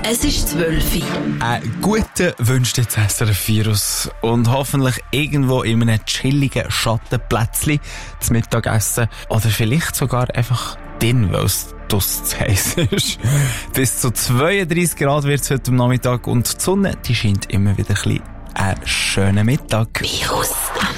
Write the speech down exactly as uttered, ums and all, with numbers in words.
Es ist zwölf Uhr. Einen guten wünscht jetzt S R F Virus und hoffentlich irgendwo in einem chilligen Schattenplätzchen zum Mittagessen oder vielleicht sogar einfach drin, weil es draussen zu heiß ist. Bis zu zweiunddreissig Grad wird es heute am Nachmittag und die Sonne, die scheint immer wieder ein bisschen. Einen schönen Mittag. Virus am